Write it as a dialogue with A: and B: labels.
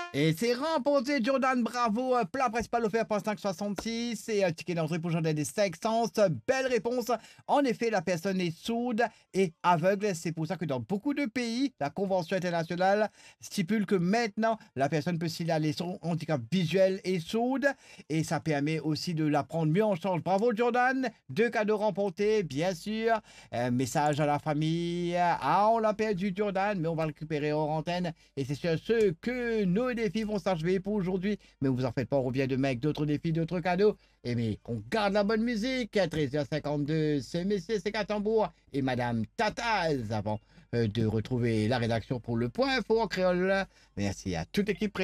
A: Et c'est remporté, Jordan, bravo. Plat principal offert par 5,66 et un ticket d'entrée pour Jordan des 500. Belle réponse. En effet, la personne est sourde et aveugle. C'est pour ça que dans beaucoup de pays, la Convention internationale stipule que maintenant, la personne peut signaler son handicap visuel et sourde. Et ça permet aussi de la prendre mieux en charge. Bravo, Jordan. 2 cadeaux remportés, bien sûr. Message à la famille. Ah, on l'a perdu, Jordan, mais on va le récupérer hors antenne. Et c'est sur ce que nos défis vont s'achever pour aujourd'hui. Mais vous en faites pas, on revient demain avec d'autres défis, d'autres cadeaux. Et mais on garde la bonne musique. 13h52, c'est Messieurs Sécatambour et Madame Tataz avant de retrouver la rédaction pour le point info en créole. Merci à toute l'équipe.